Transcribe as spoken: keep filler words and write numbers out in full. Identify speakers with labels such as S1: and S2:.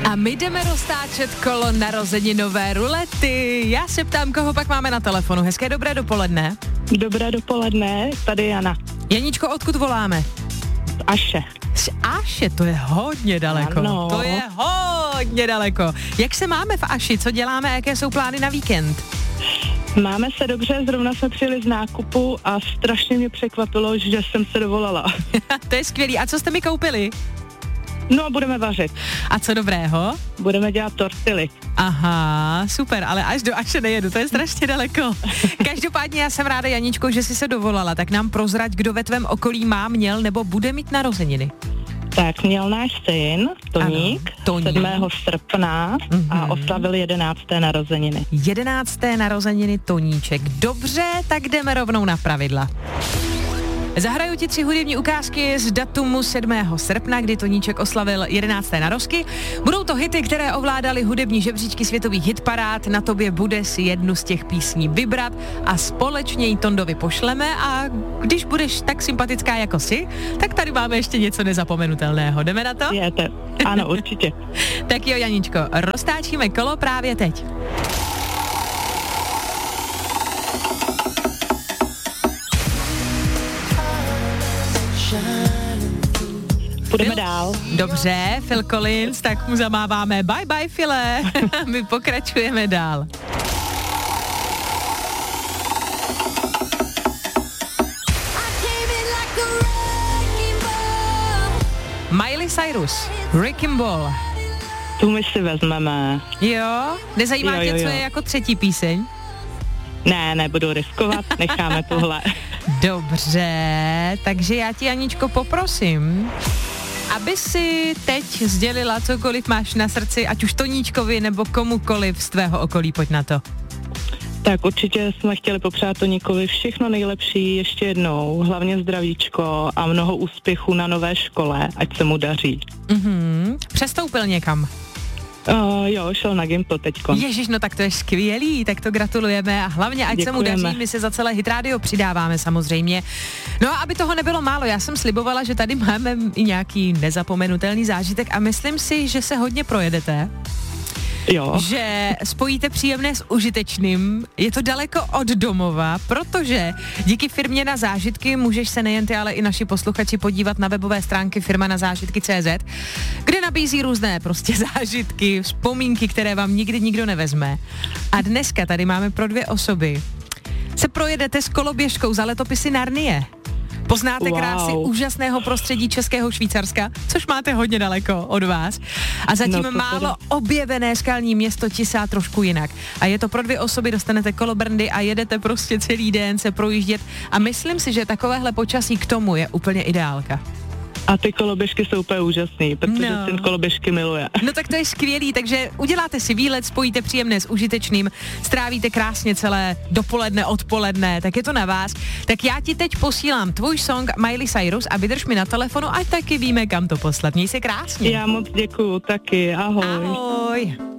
S1: A my jdeme roztáčet kolo narozeninové rulety. Já se ptám, koho pak máme na telefonu. Hezké dobré dopoledne.
S2: Dobré dopoledne, tady Jana.
S1: Janíčko, odkud voláme?
S2: Aše.
S1: Z Aše, to je hodně daleko.
S2: Ano.
S1: To je hodně daleko. Jak se máme v Aši, co děláme a jaké jsou plány na víkend?
S2: Máme se dobře, zrovna jsme přijeli z nákupu a strašně mě překvapilo, že jsem se dovolala.
S1: To je skvělý. A co jste mi koupili?
S2: No a budeme vařit.
S1: A co dobrého?
S2: Budeme dělat tortily.
S1: Aha, super, ale až do Aše nejedu, to je strašně daleko. Každopádně já jsem ráda, Janičko, že jsi se dovolala, tak nám prozrať, kdo ve tvém okolí má, měl nebo bude mít narozeniny.
S2: Tak měl náš syn, Toník,
S1: ano, Toník.
S2: sedmého srpna mm-hmm. a oslavil jedenácté narozeniny.
S1: jedenácté narozeniny Toníček. Dobře, tak jdeme rovnou na pravidla. Zahraju ti tři hudební ukázky z datumu sedmého srpna, kdy Toníček oslavil jedenácté narozky. Budou to hity, které ovládaly hudební žebříčky světových hitparád. Na tobě bude si jednu z těch písní vybrat a společně ji Tondovi pošleme a když budeš tak sympatická jako jsi, tak tady máme ještě něco nezapomenutelného. Jdeme na to?
S2: Jete. Ano, určitě.
S1: Tak jo, Janičko, roztáčíme kolo právě teď.
S2: Půjdeme dál.
S1: Dobře, Phil Collins, tak mu zamáváme. Bye bye, Phile. My pokračujeme dál. Miley Cyrus, Wrecking Ball.
S2: Tu my si vezmeme.
S1: Jo? Nezajímá
S2: Jo,
S1: tě,
S2: jo,
S1: co
S2: jo.
S1: je jako třetí píseň?
S2: Ne, nebudu riskovat, necháme tuhle.
S1: Dobře, takže já ti, Aničko, poprosím, aby si teď sdělila cokoliv máš na srdci, ať už Toníčkovi nebo komukoliv z tvého okolí, pojď na to.
S2: Tak určitě jsme chtěli popřát Toníkovi všechno nejlepší ještě jednou, hlavně zdravíčko a mnoho úspěchů na nové škole, ať se mu daří.
S1: Mhm, přestoupil někam.
S2: Uh, jo, šel na Gimpl teďko.
S1: Ježiš, no tak to je skvělý, tak to gratulujeme a hlavně, ať
S2: Děkujeme.
S1: se mu daří, my se za celé Hit Radio přidáváme samozřejmě. No a aby toho nebylo málo, já jsem slibovala, že tady máme i nějaký nezapomenutelný zážitek a myslím si, že se hodně projedete.
S2: Jo.
S1: Že spojíte příjemné s užitečným, je to daleko od domova, protože díky firmě Na zážitky můžeš se nejen ty, ale i naši posluchači podívat na webové stránky firma na zážitky tečka cé zet, kde nabízí různé prostě zážitky, vzpomínky, které vám nikdy nikdo nevezme. A dneska tady máme pro dvě osoby. Se projedete s koloběžkou za letopisy Narnie. Poznáte
S2: Wow.
S1: krásy úžasného prostředí Českého Švýcarska, což máte hodně daleko od vás. A zatím
S2: No to
S1: málo
S2: teda.
S1: objevené skalní město Tisá trošku jinak. A je to pro dvě osoby, dostanete kolobrndy a jedete prostě celý den se projíždět. A myslím si, že takovéhle počasí k tomu je úplně ideálka.
S2: A ty koloběžky jsou úplně úžasný, protože
S1: No.
S2: syn koloběžky miluje.
S1: No tak to je skvělý, takže uděláte si výlet, spojíte příjemné s užitečným, strávíte krásně celé dopoledne, odpoledne, tak je to na vás. Tak já ti teď posílám tvůj song Miley Cyrus a vydrž mi na telefonu, ať taky víme, kam to poslat. Měj se krásně.
S2: Já moc děkuju, taky, ahoj.
S1: Ahoj.